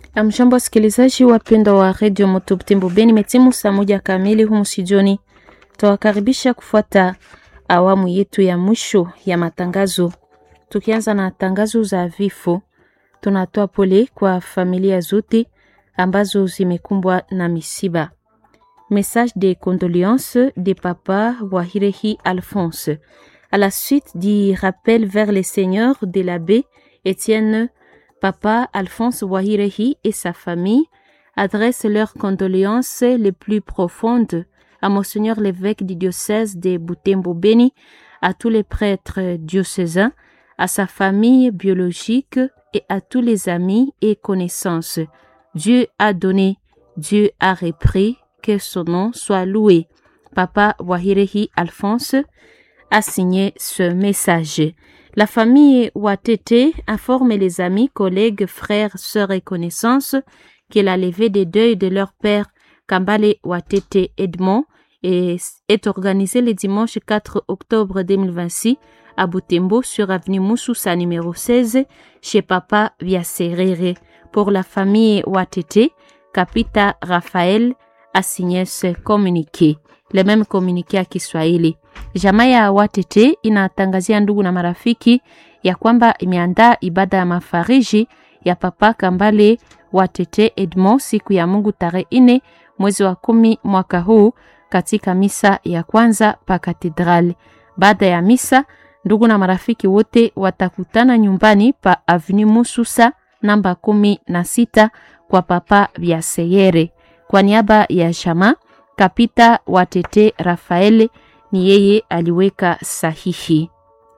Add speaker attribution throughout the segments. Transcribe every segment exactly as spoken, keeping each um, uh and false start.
Speaker 1: Amjambo wasikilizaji wapendwa wa Radio Moto Butembo Beni, metimu saa moja kamili humu studioni. Tawakaribisha kufuata awamu yetu ya mwisho ya matangazo. Tukianza na tangazo za vifo, tunatoa pole kwa familia zote ambazo zimekumbwa na misiba. Message de condoléances de papa Wahirehi Alphonse. À la suite du rappel vers les seigneurs de l'abbé Étienne, papa Alphonse Wahirehi et sa famille adressent leurs condoléances les plus profondes à Monseigneur l'évêque du diocèse de Butembo Beni, à tous les prêtres diocésains, à sa famille biologique et à tous les amis et connaissances. Dieu a donné, Dieu a repris, que son nom soit loué. Papa Wahirehi Alphonse a signé ce message. La famille Watete informe les amis, collègues, frères, sœurs et connaissances que la levée des deuils de leur père Kambale Watete Edmond est, est organisée le dimanche quatre octobre deux mille vingt-six à Butembo sur avenue Moussoussa numéro seize chez Papa Viaserere. Pour la famille Watete, Kapita Raphaël a signé ce communiqué. Le même communiqué à Kiswahili. Jamaa ya Watete inatangazia ndugu na marafiki ya kwamba imeandaa ibada ya mafariji ya Papa Kambale Watete Edmond siku ya Mungu tarehe nne mwezi wa kumi mwaka huu katika misa ya kwanza pa katedrali. Baada ya misa, ndugu na marafiki wote watakutana nyumbani pa Avenue Mususa namba kumi na sita kwa Papa Viaseyere. Kwa niaba ya jamaa, Kapita Watete Rafael ni yeye aliweka sahihi.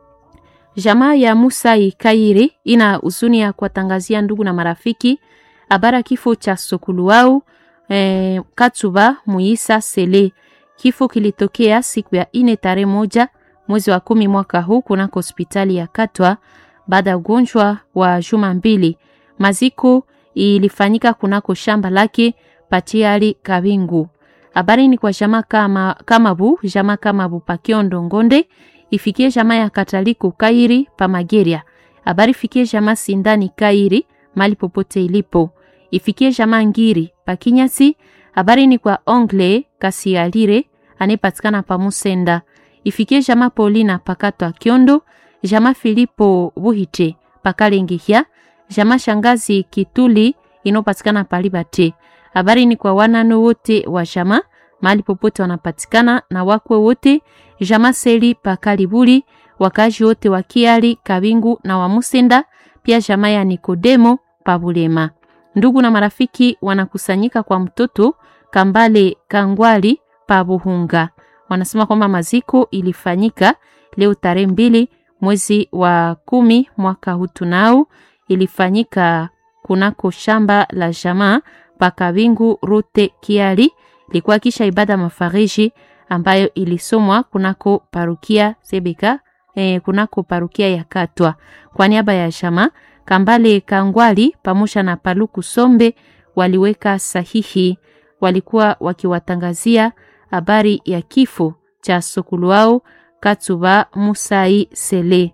Speaker 1: Jamaa ya Musai Kairi ina huzuni ya kuwatangazia ndugu na marafiki habara kifo cha sokulu wao eh, Katsuba Muisa Sele. Kifo kilitokea siku ya ine tarehe moja mwezi wa kumi mwaka huu kunako hospitali ya Katwa baada ya ugonjwa wa juma mbili. Maziko ilifanyika kunako shamba lake Patiali Kabingu. Habari ni kwa jamaa kama kama bu, jamaa kama bu Pakiondo Ngonde, ifikie jamaa ya Kataliku Kairi pa Mageria. Habari fikie jamaa Sindani Kairi mali popote ilipo. Ifikie jamaa Ngiri pa Kinyasi. Habari ni kwa Ongle Kasialire anayepatikana pa Musenda. Ifikie jamaa Paulina Pakato Kiondo, jamaa Filipo Buhite Pakalengihia, jamaa Shangazi Kituli inopatikana pa Libate. Habari ni kwa wanano wote wa jamaa mahali popote wanapatikana na wakwe wote, jamaa Seli pa Kalibuli, wakaji wote wa Kiali, Kabingu na wa Musenda, pia jamaa ya Nikodemo pa Bulema. Ndugu na marafiki wanakusanyika kwa mtoto Kambale Kangwali pa Buhunga. Wanasema kwamba maziko ilifanyika leo tarehe mbili mwezi wa kumi mwaka huu tunao, ilifanyika kunako shamba la jamaa Pakabingu Rute Kiali. Ilikuwa kisha ibada mafariji ambayo ilisomwa kunako parukia Sebeka, eh, kunako parukia ya Katwa. Kwa niaba ya jamaa Kambale Kangwali pamoja na Paluku Sombe waliweka sahihi, walikuwa wakiwatangazia habari ya kifo cha sokulu wao Katsuba Musai Sele.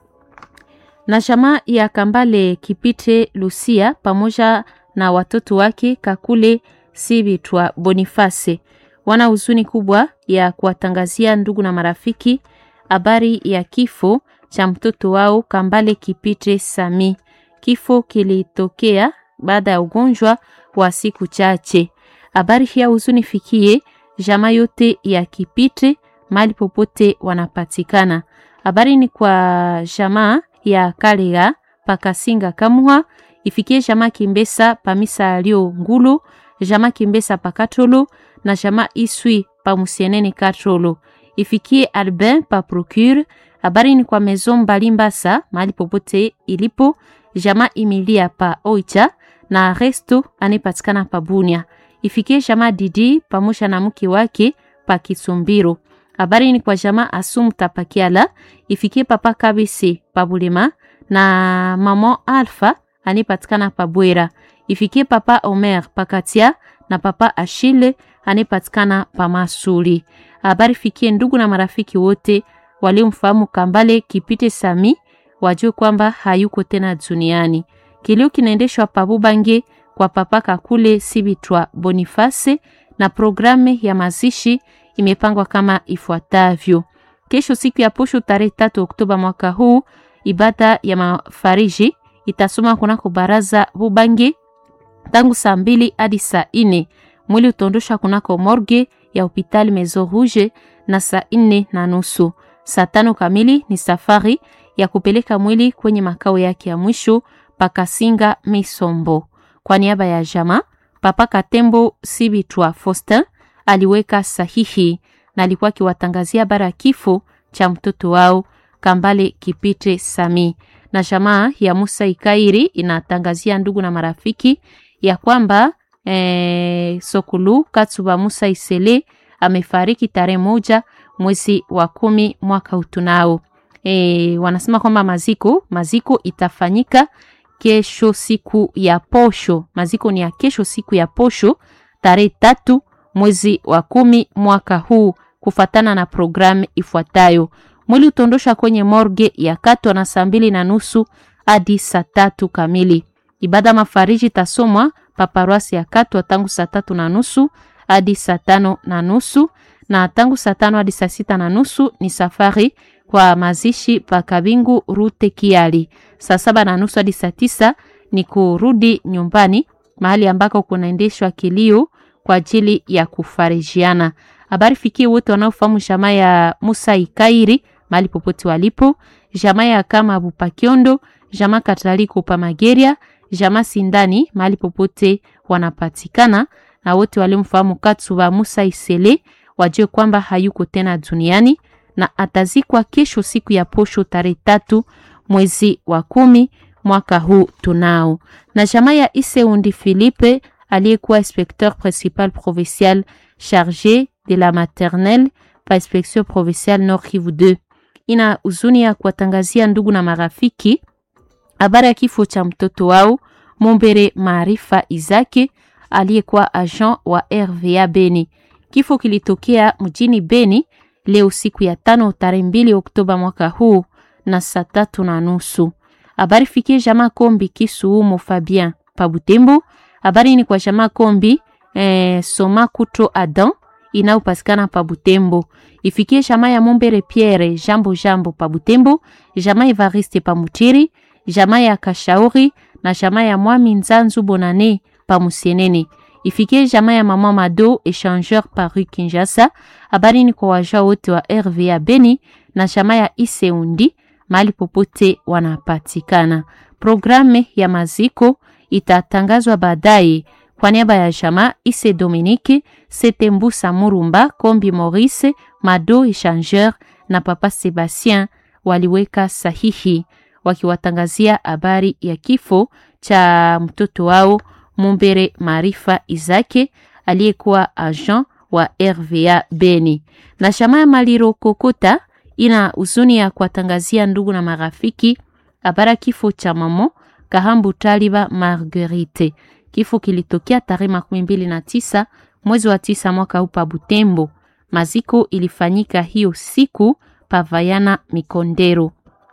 Speaker 1: Na jamaa ya Kambale Kipite Lucia pamoja na watoto wake Kakule Sibitwa Boniface wana huzuni kubwa ya kuwatangazia ndugu na marafiki habari ya kifo cha mtoto wao Kambale Kipite Sami. Kifo kilitokea baada ya ugonjwa wa siku chache. Habari hii huzuni fikie jamaa yote ya Kipite mali popote wanapatikana. Habari ni kwa jamaa ya Kalega Pakasinga Kamuha, ifikie jamaa Kimbesa Pamisa Alio Ngulu, jamaa Kimbesa Pakatolo na jamaa Iswi pa Musienene Katolo. Ifikie Albin pa Procure. Habari ni kwa Maison Mbalimbasa mahali popote ilipo, jamaa Emilia pa Oicha na Resto anayepatikana pa Bunia. Ifikie jamaa Didi pamoja na mke wake pa Kisumbiro. Habari ni kwa jamaa Asumta Pakiala, ifikie papa Kabisi pa Bulema na mama Alpha anayepatikana pa Bwera. Ifikie papa Omer Pakatia na papa Ashile anayepatikana pa Masuli. Habari fikie ndugu na marafiki wote waliomfahamu Kambale Kipite Sami wajue kwamba hayuko tena duniani. Kilio kinaendeshwa pa Bubange kwa papa Kakule Sibitwa Boniface, na programu ya mazishi imepangwa kama ifuatavyo. Kesho siku ya posho tarehe tatu Oktoba mwaka huu, ibada ya mafariji itasoma kunako baraza Bubangi tangu saa mbili hadi saa nne. Mwili utondosha kunako morgue ya hospitali Maison Rouge na saa nne na nusu. Saa tano kamili ni safari ya kupeleka mwili kwenye makao yake ya mwisho Pakasinga Misombo. Kwa niaba ya jamaa, papa Katembo Sibitwa Faustin aliweka sahihi na alikuwa akiwatangazia habari ya kifo cha mtoto wao Kambale Kipite Sami. Na jamaa ya Musa Ikairi inatangazia ndugu na marafiki ya kwamba eh, Sokulu Katsuba Musa Isele amefariki tarehe moja mwezi wa kumi mwaka utunao. E, wanasema kwamba maziko maziko itafanyika kesho siku ya posho. Maziko ni ya kesho siku ya posho tarehe tatu mwezi wa kumi mwaka huu kufatana na programu ifuatayo. Mwili utondosha kwenye morgue ya Katwa na saa mbili na nusu hadi saa tatu kamili. Ibada mafariji tasomwa paparuasi ya Katwa tangu saa tatu na nusu hadi saa tano na nusu, na tangu saa tano hadi saa sita na nusu ni safari kwa mazishi pa Kabingu Rute Kiali. Saa saba na nusu hadi saa tisa ni kurudi nyumbani, mahali ambako kunaendeshwa kilio kwa ajili ya kufarijiana. Habari fikie wote wanaofahamu jamaa ya Musa Ikairi mahali popote walipo, jamaa ya kama Bupakiondo, jamaa Kataliko pa Mageria, jamaa Sindani mahali popote wanapatikana, na wote walimfahamu Katsuba Musa Isele wajue kwamba hayuko tena duniani na atazikwa kesho siku ya posho tarehe tatu mwezi wa kumi mwaka huu tunao. Na jamaa ya Iseundi Philippe aliyekuwa inspecteur principal provincial chargé de la maternelle pa inspection provinciale Nord Kivu deux ina uzuni ya kuwatangazia ndugu na marafiki habari ya kifo cha mtoto wao Mumbere Maarifa Izake aliyekuwa agent wa R V A Beni. Kifo kilitokea mjini Beni leo siku ya tano tarehe mbili Oktoba mwaka huu na saa tatu na nusu. Habari fikie jamaa Kombi Kisuumo Fabien pa Butembo. Habari ni kwa jamaa Kombi eh, Soma Kuto Adam inayopatikana pa Butembo. Ifikie jamaa ya Mumbere Pierre Jambo Jambo pa Butembo, jamaa Evariste pa Mutiri, jamaa ya Kashauri na jamaa ya Mwami Nzanzu Bonane pa Musienene. Ifikie jamaa ya Mama Mado échangeur par rue Kinshasa. Habari ni kwa waja wote wa R V A Beni na jamaa ya Iseundi mahali popote wanapatikana. Programu ya maziko itatangazwa baadaye. Kwa niaba ya jamaa Ise Dominique, Setembusa Murumba, Kombi Maurice, Mado échangeur na Papa Sebastien waliweka sahihi wakiwatangazia habari ya kifo cha mtoto wao Mumbere Maarifa Izake aliyekuwa agent wa R V A Beni. Na jamaa ya Maliro Kokota ina uzuni ya kuwatangazia ndugu na marafiki habari kifo cha mamo Kahambu Taliba Marguerite. Kifo kilitokea tarehe makumi mbili na tisa mwezi wa tisa mwaka huu pa Butembo. Maziko ilifanyika hiyo siku Pavayana Mikondero,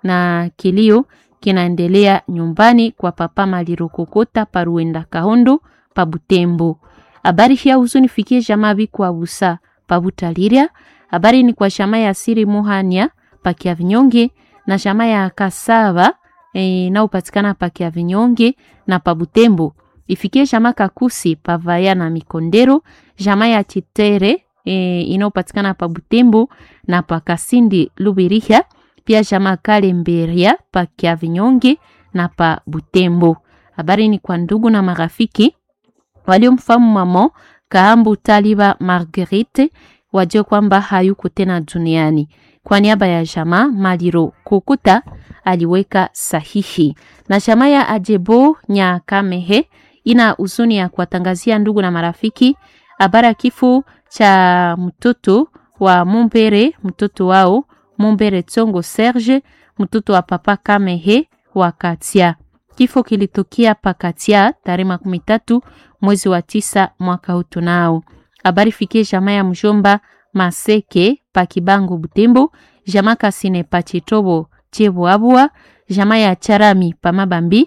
Speaker 1: na kilio kinaendelea nyumbani kwa papa Maliro Kokota Paruenda Kahondo pa Butembo. Habari hii huzuni fikie jamaa biku abusa pa Butaliria. Habari ni kwa jamaa ya Siri Muhania pa Kiavinyonge na jamaa ya Kasava e, na upatikana pa Kiavinyonge na pa Butembo. Ifikie jamaa Kakusi Pavayana Mikondero, jamaa ya Chitere e, inayopatikana pa Butembo na pa Kasindi Lubiriha, pia jamaa Kalemberia pa Kiavinyonge na pa Butembo. Habari ni kwa ndugu na marafiki waliomfahamu mamo Kahambu Taliba Marguerite wajue kwamba hayuko tena duniani. Kwa niaba ya jamaa Maliro Kokota aliweka sahihi. Na jamaa ya Ajebo Nyakamehe ina uzuni ya kuwatangazia ndugu na marafiki habari kifo cha mtoto wa Mumbere, mtoto wao Mumbere Tsongo Serge, mtoto wa papa Kamehe wa Katia. Kifo kilitokea pa Katia tarehe makumi tatu mwezi wa tisa mwaka huu tunao. Habari fikie jamaa ya mjomba Maseke pa Kibango Butembo, jamaa Kasine pa Chitobo Chebo Abua, jamaa ya Charami pa Mabambi.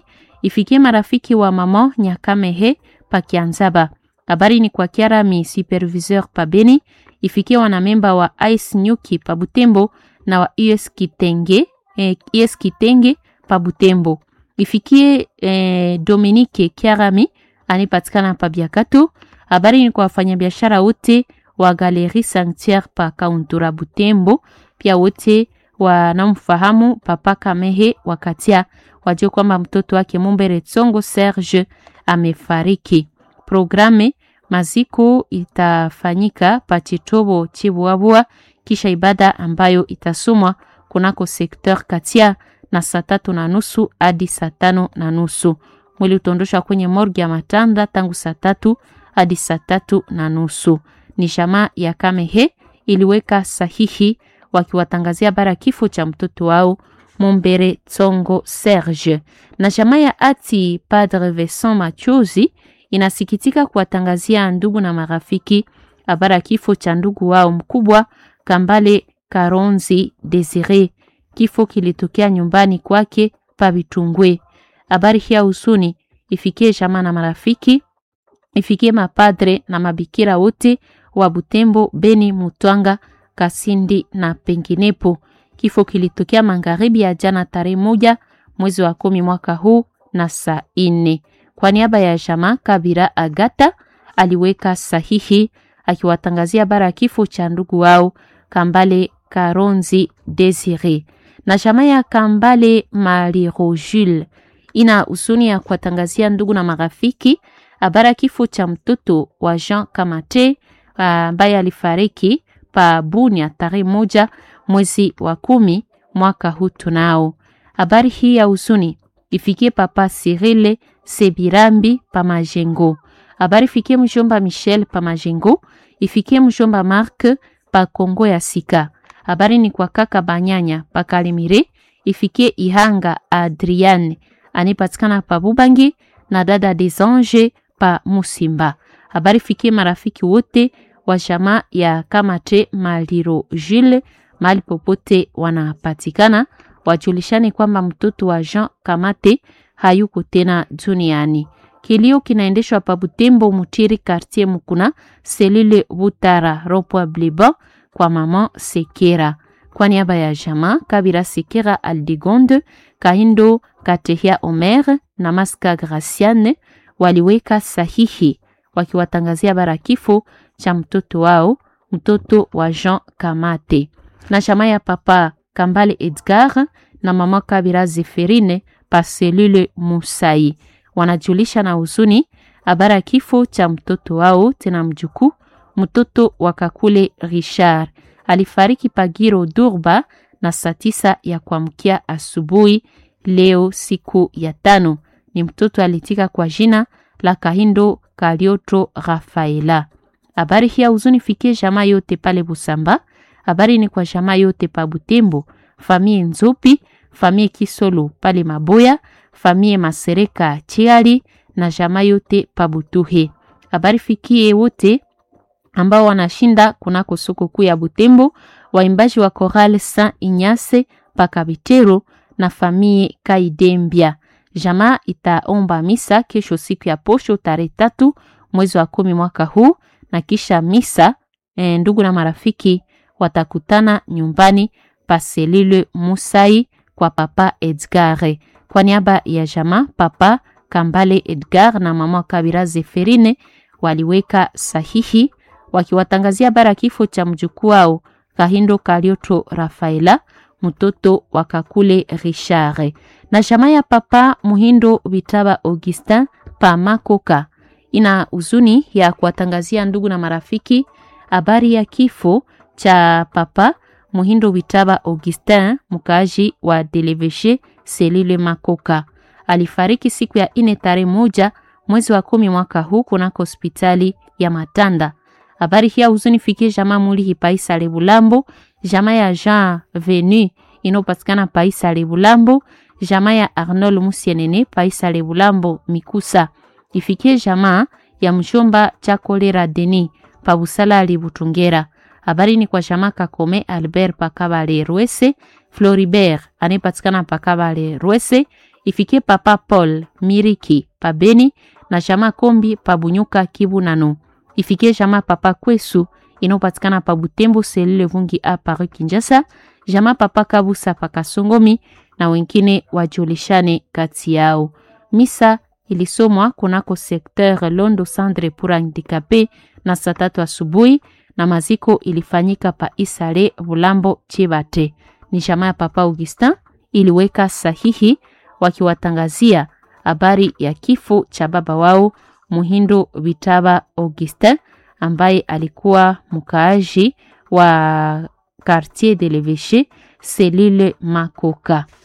Speaker 1: ifikie marafiki wa mama Nyakamehe pa Kianzaba. Habari ni kwa Kiarami superviseur pa Beni, ifikie wanamemba wa Ice Nyuki pa Butembo na wa U S Kitenge, eh, U S Kitenge pa Butembo. Ifikie eh, Dominique Kiarami anipatikana pa Biakato. Habari ni kwa wafanyabiashara wote wa Galerie Sanctuaire pa Kauntura Butembo, pia wote wanamfahamu Papa Kamehe Wakatia, wajue kwamba mtoto wake Mumbere Tsongo Serge amefariki. Programe maziko itafanyika pa Chitobo Chibuabua, kisha ibada ambayo itasomwa kunako sektor Katia na saa tatu na nusu hadi saa tano na nusu. Mwili utondoshwa kwenye morgue ya Matanda tangu saa tatu hadi saa tatu na nusu. Ni jamaa ya Kamehe iliweka sahihi wakiwatangazia bara kifo cha mtoto wao Mumbere Tsongo Serge. Na jamaa ya ati Padre Vincent Machozi inasikitika kuwatangazia ndugu na marafiki habara kifo cha ndugu wao mkubwa Kambale Karonzi Desire. Kifo kilitokea nyumbani kwake pa Bitungwe. Habari hii huzuni ifikie jamaa na marafiki, ifikie mapadre na mabikira wote wa Butembo, Beni, Mutwanga, Kasindi na penginepo. Kifo kilitokea magharibi ya jana tarehe moja mwezi wa kumi mwaka huu na saa nne. Kwa niaba ya jamaa Kabira Agata aliweka sahihi akiwatangazia bara kifo cha ndugu wao Kambale Karonzi Desire. Na jamaa ya Kambale Maliro Jules ina usuni ya kuwatangazia ndugu na marafiki habara kifo cha mtoto wa Jean Kamate ambaye uh, alifariki pa Bunia tarehe moja mwezi wa kumi mwaka huu tunao. Habari hii ya usuni ifikie Papa Cyril Sebirambi pa Majengo. Habari ifikie mjomba Michel pa Majengo, ifikie mjomba Mark pa Kongo ya Sika. Habari ni kwa kaka Banyanya pa Kalimire, ifikie Ihanga Adriane anipatikana pa Bubangi na dada des Anges pa Musimba. Habari ifikie marafiki wote wa jamaa ya Kamate Maliro Jules mali popote wanapatikana, wajulishane kwamba mtoto wa Jean Kamate hayuko tena duniani. Kilio kinaendeshwa pa Butembo Mutiri quartier Mukuna selile Butara Ropwa Bliba kwa mama Sekera. Kwa niaba ya jamaa Kabira Sekera Aldigonde, Kahindo Katehia Omer na Maska Graciane waliweka sahihi wakiwatangazia bara kifo cha mtoto wao, mtoto wa Jean Kamate. Na jamaa ya Papa Kambale Edgar na mama Kabira Zeferine pa selule Musai wanajulisha na huzuni habara kifo cha mtoto wao tena mjuku, mtoto wa Kakule Richard alifariki Pagiro Durba na saa tisa ya kuamkia asubuhi leo siku ya tano. Ni mtoto alitika kwa jina la Kahindo Kalioto Rafaela. Habari hii huzuni fikie jamaa yote pale Busamba. Habari ni kwa jamaa yote pa Butembo, famie Nzopi, famie Kisolo pale Maboya, famie Masereka Chiali na jamaa yote pa Butuhe. Habari fikie wote ambao wanashinda kunako soko kuu ya Butembo, waimbaji wa Chorale Saint Ignace pa Kabitero na famie Kaidembia. Jamaa itaomba misa kesho siku ya posho tarehe tatu mwezi wa kumi mwaka huu, na kisha misa e, ndugu na marafiki watakutana nyumbani pa selile Musai kwa Papa Edgar. Kwa niaba ya jamaa Papa Kambale Edgar na mama Kabira Zeferine waliweka sahihi wakiwatangazia bara kifo cha mjukuu wao Kahindo Kalioto Rafaela, mtoto wa Kakule Richard. Na jamaa ya Papa Muhindo Bitaba Augustin pa Makoka ina uzuni ya kuwatangazia ndugu na marafiki habari ya kifo cha Papa Muhindo Bitaba Augustin, mkaji wa Deleveshe selile Makoka. Alifariki siku ya ine tarehe moja mwezi wa kumi mwaka huu kunako hospitali ya Matanda. Habari hii huzuni fikie jamaa Mulihi Paisa Lebulambo, jamaa ya Jean Venu inopatikana Paisa Lebulambo, jamaa ya Arnold Musienene Paisa Lebulambo Mikusa. Ifikie jamaa ya mshomba cha Kolera Deni Pabusala Libutungera. Habari ni kwa jamaa Kakome Albert Pakabale Rwese, Floribert anipatikana Pakabale Rwese, ifikie papa Paul Miriki pa Beni na jamaa Kombi pa Bunyuka Kibu Nano. Ifikie jamaa papa Kwesu inopatikana pa Butembo selile vungi a Paris Kinshasa, jamaa papa Kabusa pa Kasongomi na wengine wajulishane kati yao. Misa ilisomwa kunako secteur Londo Centre pour handicapé na saa tatu asubuhi na maziko ilifanyika pa Isale Bulambo Chibate. Ni jamaa ya papa Augustin iliweka sahihi wakiwatangazia habari ya kifo cha baba wao Muhindo Bitaba Augustin ambaye alikuwa mkaaji wa Quartier de l'Evêché Selile Makoka.